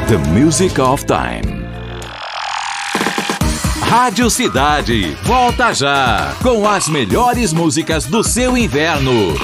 The Music of Time. Rádio Cidade, volta já com as melhores músicas do seu inverno.